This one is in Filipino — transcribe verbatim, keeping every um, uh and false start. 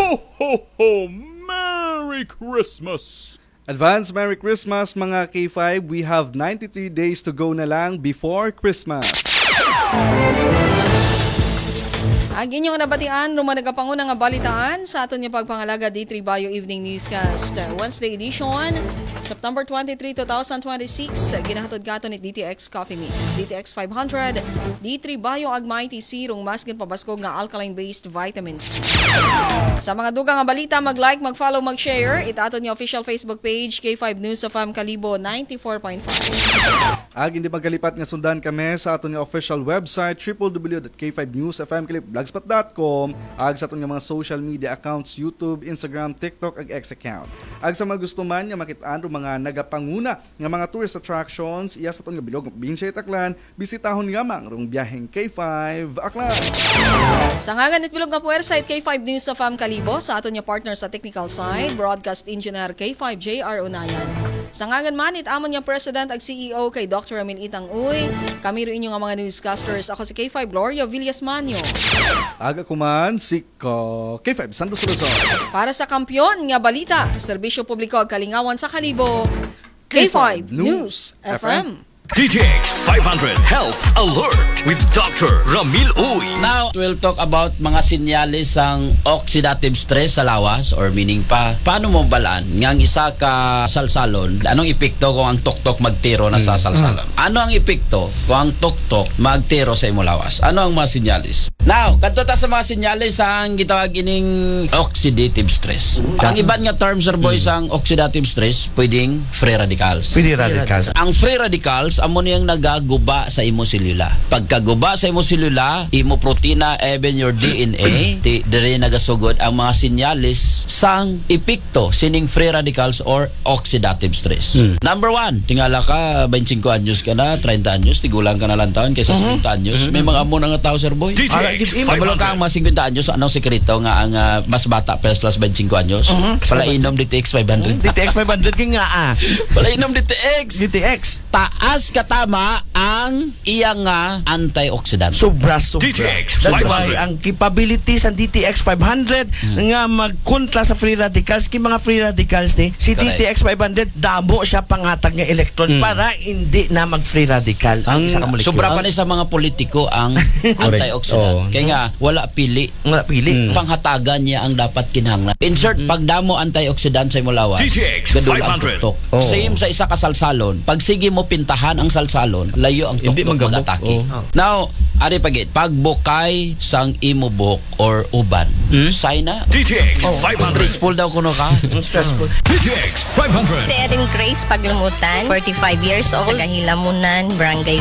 Ho, ho, ho! Merry Christmas! Advance Merry Christmas mga K five. We have ninety-three days to go na lang before Christmas. Ang inyong nabatian, rumanagapangon nga balitaan sa aton yung pagpangalaga D three Bio Evening Newscast. Wednesday edition, September twenty-third, twenty twenty-six. Ginahatod kato ni D T X Coffee Mix, D T X five hundred, D three Bio Agmay T C, rong maskin pabaskog nga alkaline-based vitamins. Sa mga dugang nga balita, mag-like, mag-follow, mag-share. Itaton yung official Facebook page, K five News of M Kalibo ninety-four point five. Ag hindi magkalipat nga sundan kami sa aton nga official website w w w dot k five news f m kalip blogspot dot com, ag sa aton nga mga social media accounts, YouTube, Instagram, TikTok ag X account. Ag sa mga gusto man nga makitaan ro mga nagapanguna nga mga tourist attractions iya sa aton nga bilog Binsay Taklan, bisitahon gamang rong biyaheng K five Aklan. Sa ngagan at bilog nga puwersa K five News of M Kalibo, sa aton nga partner sa technical side, broadcast engineer K five J R Unayan. Sa ngagan man, itamon niya President ag C E O kay Doctor Amin Itang Uy. Kami rin inyo nga mga newscasters. Ako si K five Gloria Villas Manyo. Aga kuman si Ko K five Santos Luzon. Para sa kampyon nga balita, serbisyo publiko ag kalingawan sa Kalibo, K five News F M. D T X five hundred Health Alert with Doctor Ramil Uy. Now, we'll talk about mga sinyalis ang oxidative stress sa lawas, or meaning pa, paano mo balaan ngang isa ka salsalon, anong epekto kung ang tuktok magtiro na sa salsalon? Ano ang epekto kung ang tuktok magtiro sa imo lawas? Ano ang mga sinyalis? Now, kadto ta sa mga sinyalis ang gitawag ining oxidative stress. Ang iban nga term, sir boy, ang oxidative stress, pwedeng free radicals. Free radicals. Ang free radicals amo niyang nagaguba sa imo selula. Pagkaguba sa imo selula, imo protina, even your D N A, ti dire nagasugod ang mga sinyalis sang epekto sining free radicals or oxidative stress. Hmm. Number one, tingala ka twenty-five anyos ka na, thirty anyos, tigulang ka na lang taon kaysa uh-huh. fifty anyos. May mga amo na nga tao, sir boy. Pabalo ka ang mga fifty anyos, anong sekreto nga ang uh, mas bata plus plus twenty-five anyos? Uh-huh. Pala inom D T X five hundred. D T X five hundred king nga ah. Pala inom D T X. D T X. Taas katama ang iyang nga antioxidant. Sobra, sobra. D T X That's five why hundred. ang capabilities ng D T X five hundred hmm. nga magkontra sa free radicals, kay mga free radicals ni si Correct. D T X five hundred damo siya pangatag nga electron hmm. para hindi na mag-free radical ang, ang isa ka molecule. Sobra pa ni sa mga politiko ang antioxidant. Oh. Kaya nga wala pili. Wala pili. Hmm. Panghatagan niya ang dapat kinahanglan. Insert hmm. pagdamo antioxidant sa imo lawas. D T X five hundred. Oh. Same sa isa ka salsalon. Pag sige mo pintahan ang salsalon, layo ang tuktok mag-atake. Oh. Now, ari pagit, pagbukay sang imo buhok or uban, hmm? sign na. D T X oh. five hundred. Stressful daw kuno ka. Stressful. D T X five hundred. Si Erin Grace Paglumutan, forty-five years old, Tagahilamunan, Barangay